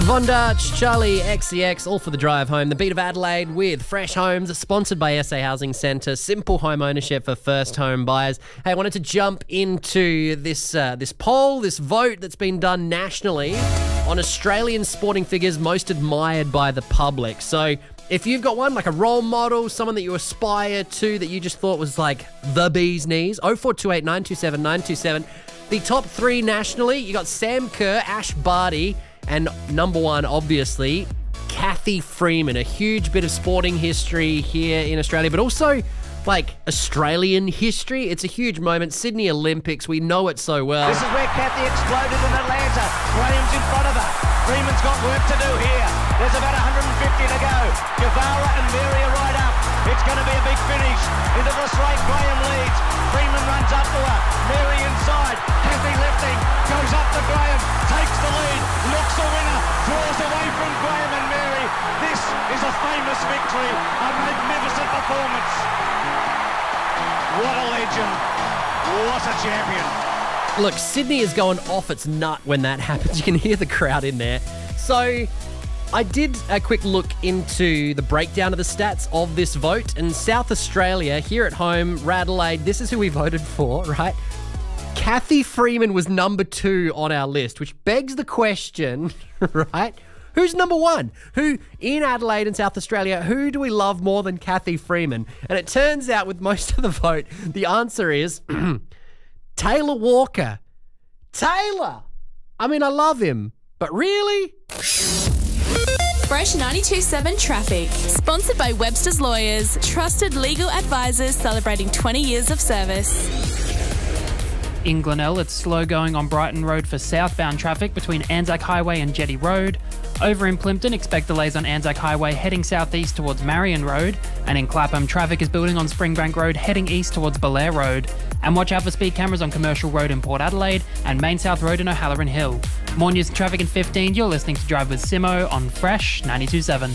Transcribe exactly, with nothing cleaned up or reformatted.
Von Dutch, Charlie X C X, all for the drive home. The beat of Adelaide with Fresh Homes, sponsored by S A Housing Centre. Simple home ownership for first home buyers. Hey, I wanted to jump into this uh, this poll, this vote that's been done nationally on Australian sporting figures most admired by the public. So if you've got one, like a role model, someone that you aspire to, that you just thought was like the bee's knees, oh four two eight, nine two seven, nine two seven. The top three nationally, you got Sam Kerr, Ash Barty, and number one, obviously, Cathy Freeman. A huge bit of sporting history here in Australia, but also like Australian history. It's a huge moment. Sydney Olympics, we know it so well. This is where Cathy exploded in Atlanta. Graham's in front of her. Freeman's got work to do here. There's about one hundred fifty to go. Guevara and Mary are right up. It's going to be a big finish. Into the straight, Graham leads. Freeman runs up to her. Mary inside. Cathy lifting. Goes up to Graham. Takes the lead. Looks a winner. Draws away from Graham and Mary. This is a famous victory. A magnificent performance. What a legend. What a champion. Look, Sydney is going off its nut when that happens. You can hear the crowd in there. So I did a quick look into the breakdown of the stats of this vote. And South Australia, here at home, Radelaide, this is who we voted for, right? Cathy Freeman was number two on our list, which begs the question, right? Who's number one? Who, in Adelaide and South Australia, who do we love more than Cathy Freeman? And it turns out with most of the vote, the answer is Taylor Walker. Taylor! I mean, I love him, but really? Fresh ninety-two point seven Traffic. Sponsored by Webster's Lawyers. Trusted legal advisors celebrating twenty years of service. In Glenelg, it's slow going on Brighton Road for southbound traffic between Anzac Highway and Jetty Road. Over in Plympton, expect delays on Anzac Highway heading southeast towards Marion Road. And in Clapham, traffic is building on Springbank Road heading east towards Belair Road. And watch out for speed cameras on Commercial Road in Port Adelaide and Main South Road in O'Halloran Hill. More news and traffic in fifteen. You're listening to Drive with Simo on Fresh ninety-two point seven.